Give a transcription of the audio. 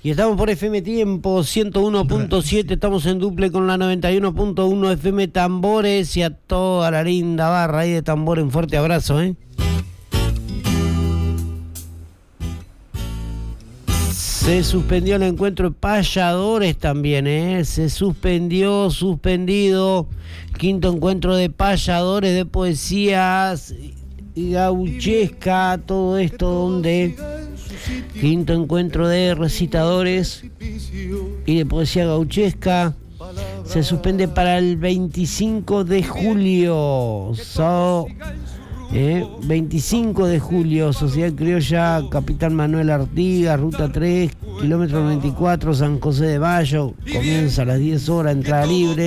Y estamos por FM Tiempo 101.7, estamos en duple con la 91.1 FM Tambores y a toda la linda barra ahí de tambores, un fuerte abrazo, Se suspendió el encuentro de payadores también, se suspendido, quinto encuentro de payadores de poesías gauchesca, todo esto donde quinto encuentro de recitadores y de poesía gauchesca se suspende para el 25 de julio. 25 de julio, Sociedad Criolla, Capitán Manuel Artigas, Ruta 3, kilómetro 94, San José de Mayo, comienza a las 10 horas, entrada libre.